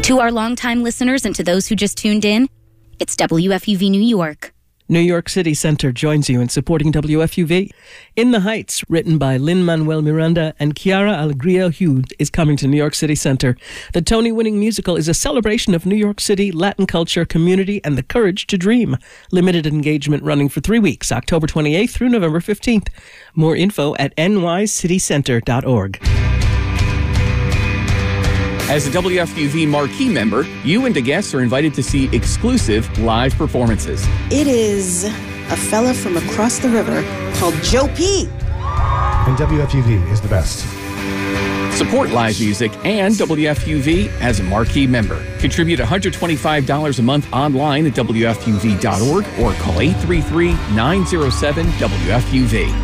To our longtime listeners and to those who just tuned in, it's WFUV New York. New York City Center joins you in supporting WFUV. In the Heights, written by Lin-Manuel Miranda and Chiara Alegria Hughes, is coming to New York City Center. The Tony-winning musical is a celebration of New York City, Latin culture, community, and the courage to dream. Limited engagement running for 3 weeks, October 28th through November 15th. More info at nycitycenter.org. As a WFUV Marquee member, you and the guests are invited to see exclusive live performances. It is a fella from across the river called Joe P. And WFUV is the best. Support live music and WFUV as a Marquee member. Contribute $125 a month online at WFUV.org or call 833-907-WFUV.